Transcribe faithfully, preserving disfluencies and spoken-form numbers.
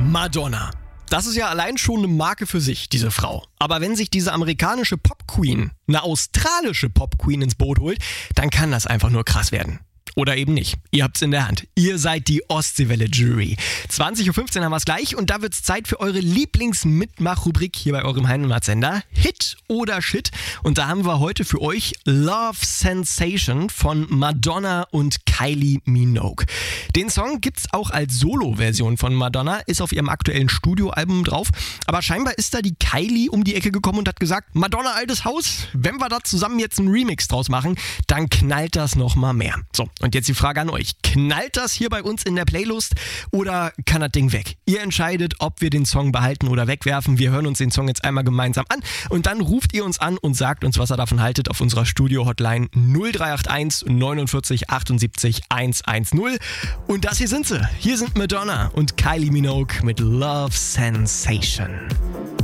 Madonna. Das ist ja allein schon eine Marke für sich, diese Frau. Aber wenn sich diese amerikanische Pop-Queen eine australische Pop-Queen ins Boot holt, dann kann das einfach nur krass werden. Oder eben nicht. Ihr habt's in der Hand. Ihr seid die Ostseewelle-Jury. zwanzig Uhr fünfzehn haben wir's gleich und da wird's Zeit für eure Lieblings-Mitmach-Rubrik hier bei eurem Heimatsender. Hit oder Shit. Und da haben wir heute für euch Love Sensation von Madonna und Kylie Minogue. Den Song gibt's auch als Solo-Version von Madonna, ist auf ihrem aktuellen Studioalbum drauf. Aber scheinbar ist da die Kylie um die Ecke gekommen und hat gesagt, Madonna, altes Haus, wenn wir da zusammen jetzt einen Remix draus machen, dann knallt das nochmal mehr. So, und jetzt die Frage an euch. Knallt das hier bei uns in der Playlist oder kann das Ding weg? Ihr entscheidet, ob wir den Song behalten oder wegwerfen. Wir hören uns den Song jetzt einmal gemeinsam an und dann ruft ihr uns an und sagt uns, was ihr davon haltet auf unserer Studio-Hotline null drei acht eins neunundvierzig achtundsiebzig hundertzehn. Und das hier sind sie. Hier sind Madonna und Kylie Minogue mit Love Sensation.